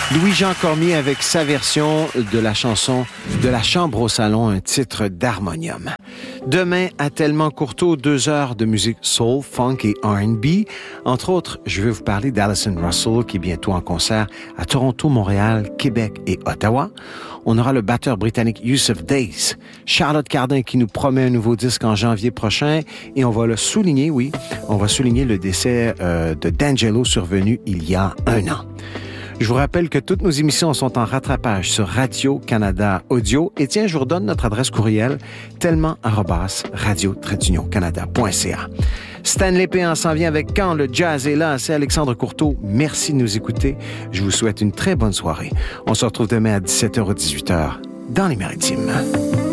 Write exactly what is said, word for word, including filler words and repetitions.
Louis-Jean Cormier avec sa version de la chanson De la chambre au salon, un titre d'harmonium. Demain, à Tellement Courteau, deux heures de musique soul, funk et R and B. Entre autres, je vais vous parler d'Alison Russell qui est bientôt en concert à Toronto, Montréal, Québec et Ottawa. On aura le batteur britannique Yusuf Days, Charlotte Cardin qui nous promet un nouveau disque en janvier prochain et on va le souligner, oui, on va souligner le décès euh, de D'Angelo survenu il y a un an. Je vous rappelle que toutes nos émissions sont en rattrapage sur Radio-Canada Audio. Et tiens, je vous redonne notre adresse courriel, tellement arobase radio tiret canada point c a. Stanley Péan s'en vient avec Quand le jazz est là. C'est Alexandre Courteau. Merci de nous écouter. Je vous souhaite une très bonne soirée. On se retrouve demain à dix-sept heures ou dix-huit heures dans les Maritimes.